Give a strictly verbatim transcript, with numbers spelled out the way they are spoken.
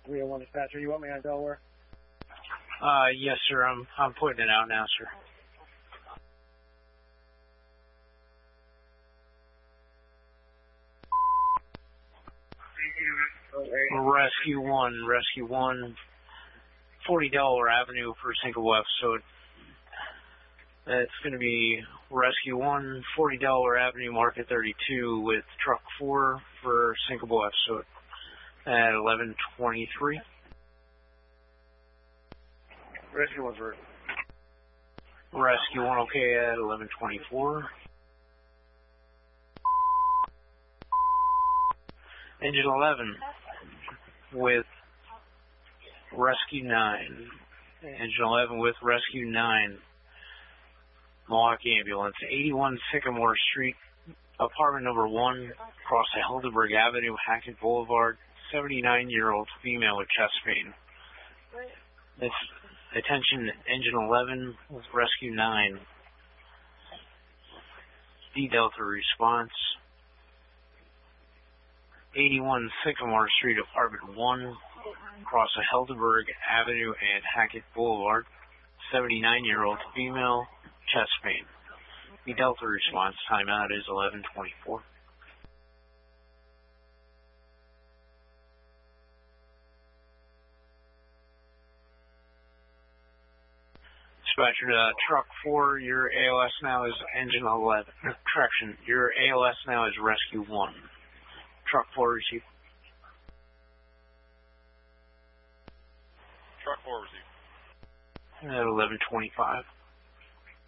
three oh one dispatcher. You want me on Delaware? Uh, yes, sir. I'm I'm putting it out now, sir. Rescue one, Rescue one, forty Delaware Avenue for Single F. So that's going to be Rescue one, forty Delaware Avenue, Market thirty-two with Truck four for Single F. So at eleven twenty-three. Rescue one's right. Rescue one, okay, at eleven twenty-four. Engine eleven with Rescue nine. Engine eleven with Rescue nine. Milwaukee Ambulance, eighty-one Sycamore Street, apartment number one, across the Helderberg Avenue, Hackett Boulevard, seventy-nine-year-old female with chest pain. It's attention, Engine eleven with Rescue nine. D Delta response. eighty-one Sycamore Street, apartment one, across the Helderberg Avenue and Hackett Boulevard, seventy-nine-year-old female, chest pain. The Delta response timeout is eleven twenty-four. Dispatcher, uh, Truck four, your A L S now is Engine eleven. Correction, your A L S now is Rescue one. Truck four received. Truck four received. At eleven twenty-five.